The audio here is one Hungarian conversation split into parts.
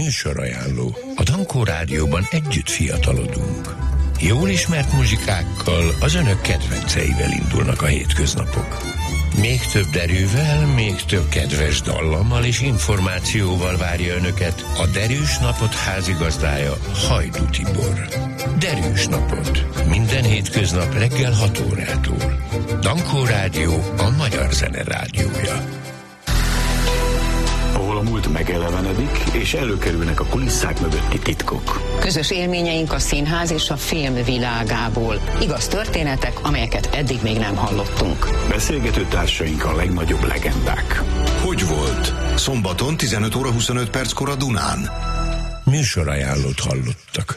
Műsorajánló. A Dankó Rádióban együtt fiatalodunk. Jól ismert muzsikákkal, az önök kedvenceivel indulnak a hétköznapok. Még több derűvel, még több kedves dallammal és információval várja önöket a Derűs Napot házigazdája, Hajdú Tibor. Derűs Napot. Minden hétköznap reggel 6 órától. Dankó Rádió, a magyar zene rádiója. Ahol a múlt megelevenedik, és előkerülnek a kulisszák mögötti titkok. Közös élményeink a színház és a film világából. Igaz történetek, amelyeket eddig még nem hallottunk. Beszélgető társaink a legnagyobb legendák. Hogy volt? Szombaton 15 óra 25 perckor a Dunán. Műsorajánlót hallottak.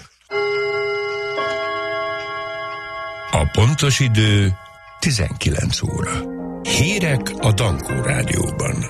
A pontos idő 19 óra. Hírek a Dankó Rádióban.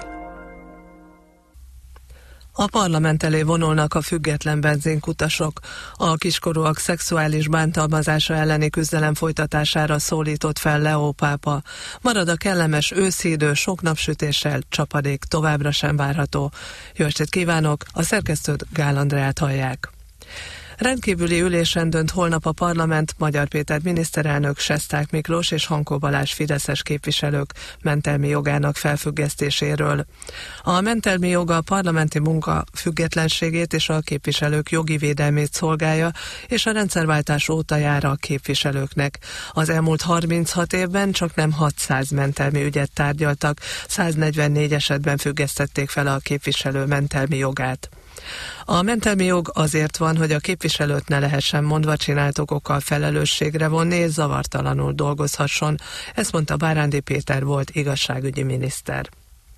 A parlament elé vonulnak a független benzinkutasok. A kiskorúak szexuális bántalmazása elleni küzdelem folytatására szólított fel Leó pápa. Marad a kellemes őszi idő, sok napsütéssel, csapadék továbbra sem várható. Jó estét kívánok, a szerkesztőt Gál Andreát hallják. Rendkívüli ülésen dönt holnap a parlament Magyar Péter miniszterelnök, Sesták Miklós és Hankó Balázs fideszes képviselők mentelmi jogának felfüggesztéséről. A mentelmi joga a parlamenti munka függetlenségét és a képviselők jogi védelmét szolgálja, és a rendszerváltás óta jár a képviselőknek. Az elmúlt 36 évben csak nem 600 mentelmi ügyet tárgyaltak, 144 esetben függesztették fel a képviselő mentelmi jogát. A mentelmi jog azért van, hogy a képviselőt ne lehessen mondva csinált okokkal felelősségre vonni és zavartalanul dolgozhasson, ezt mondta Bárándi Péter volt igazságügyi miniszter.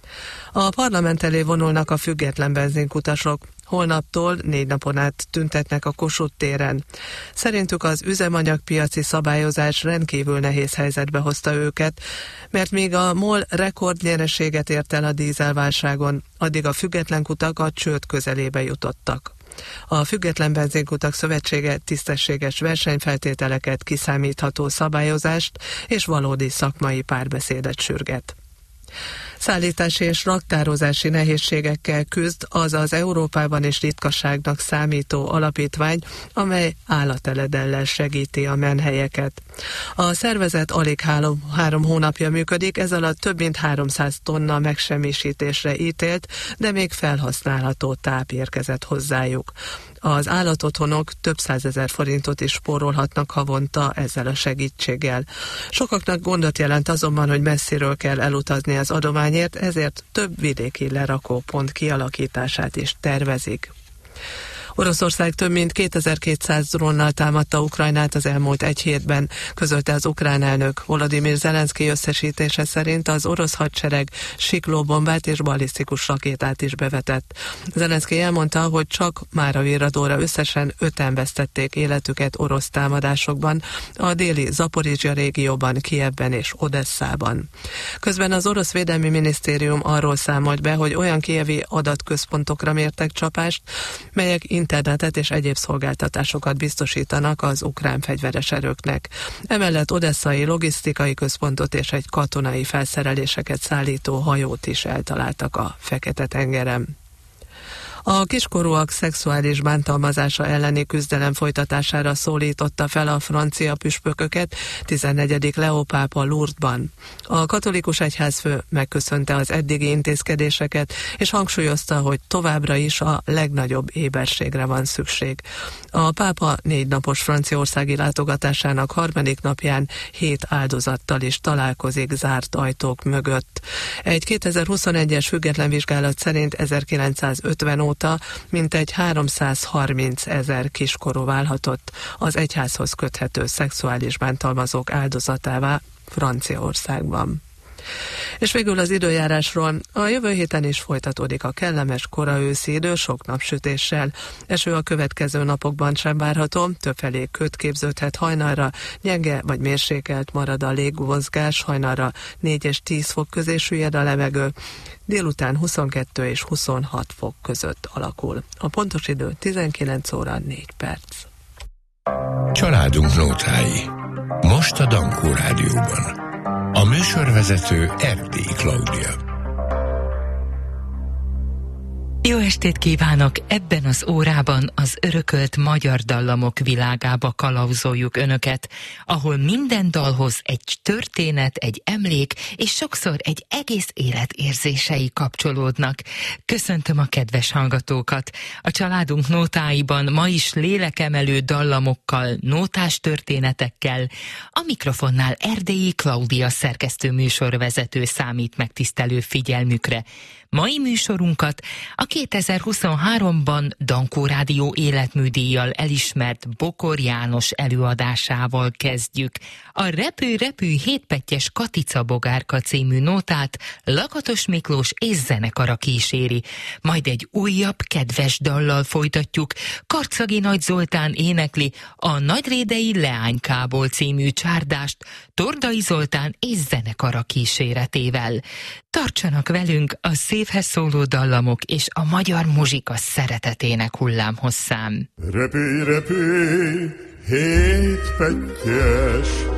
A parlament elé vonulnak a független benzinkutasok. Holnaptól 4 napon át tüntetnek a Kossuth téren. Szerintük az üzemanyagpiaci szabályozás rendkívül nehéz helyzetbe hozta őket, mert míg a MOL rekordnyereséget ért el a dízelválságon, addig a független kutak a csőd közelébe jutottak. A Független Benzinkutak Szövetsége tisztességes versenyfeltételeket, kiszámítható szabályozást és valódi szakmai párbeszédet sürget. Szállítási és raktározási nehézségekkel küzd az Európában is ritkaságnak számító alapítvány, amely állatteledellel segíti a menhelyeket. A szervezet alig 3 hónapja működik, ez alatt több mint 300 tonna megsemmisítésre ítélt, de még felhasználható táp érkezett hozzájuk. Az állatotthonok több 100 000 forintot is spórolhatnak havonta ezzel a segítséggel. Sokaknak gondot jelent azonban, hogy messziről kell elutazni az adományért, ezért több vidéki lerakópont kialakítását is tervezik. Oroszország több mint 2200 drónnal támadta Ukrajnát az elmúlt 1 hétben, közölte az ukrán elnök. Volodymyr Zelenszky összesítése szerint az orosz hadsereg siklóbombát és ballisztikus rakétát is bevetett. Zelenszky elmondta, hogy csak mára virradóra összesen 5-en vesztették életüket orosz támadásokban, a déli Zaporizsja régióban, Kijevben és Odesszában. Közben az orosz védelmi minisztérium arról számolt be, hogy olyan kijevi adatközpontokra mértek csapást, melyek internetet és egyéb szolgáltatásokat biztosítanak az ukrán fegyveres erőknek. Emellett odesszai logisztikai központot és egy katonai felszereléseket szállító hajót is eltaláltak a Fekete-tengeren. A kiskorúak szexuális bántalmazása elleni küzdelem folytatására szólította fel a francia püspököket 14. Leó pápa Lourdesban. A katolikus egyházfő megköszönte az eddigi intézkedéseket, és hangsúlyozta, hogy továbbra is a legnagyobb éberségre van szükség. A pápa 4 napos franciaországi látogatásának 3. napján 7 áldozattal is találkozik zárt ajtók mögött. Egy 2021-es független vizsgálat szerint 1950 óta mintegy 330 000 kiskorú válhatott az egyházhoz köthető szexuális bántalmazók áldozatává Franciaországban. És végül az időjárásról. A jövő héten is folytatódik a kellemes kora őszi idő sok napsütéssel. Eső a következő napokban sem várható, többfelé köd képződhet hajnalra, gyenge vagy mérsékelt marad a légmozgás, hajnalra 4 és 10 fok közé süllyed a levegő, délután 22 és 26 fok között alakul. A pontos idő 19 óra 4 perc. Családunk nótái. Most a Dankó Rádióban. A műsorvezető Erdélyi Klaudia. Jó estét kívánok! Ebben az órában az örökölt magyar dallamok világába kalauzoljuk önöket, ahol minden dalhoz egy történet, egy emlék, és sokszor egy egész élet érzései kapcsolódnak. Köszöntöm a kedves hallgatókat! A családunk nótáiban ma is lélekemelő dallamokkal, nótás történetekkel, a mikrofonnál Erdélyi Klaudia szerkesztő műsorvezető számít megtisztelő figyelmükre. Mai műsorunkat a 2023-ban Dankó Rádió életműdíjjal elismert Bokor János előadásával kezdjük. A Repő-repő hétpettyes Katica bogárka című nótát Lakatos Miklós és zenekara kíséri. Majd egy újabb, kedves dallal folytatjuk. Karczagi Nagy Zoltán énekli a Nagyrédei Leánykából című csárdást Tordai Zoltán és zenekara kíséretével. Tartsanak velünk a szívhez szóló dallamok és a magyar muzsika szeretetének hullámhosszán. Repülj, repülj, hétpettyes